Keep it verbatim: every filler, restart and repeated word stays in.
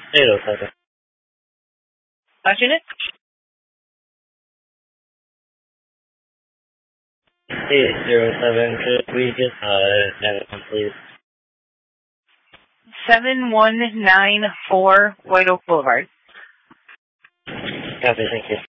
eight oh seven. Last unit? eight zero seven, could we get, uh, that please? seven one nine four White Oak Boulevard. Copy, thank you.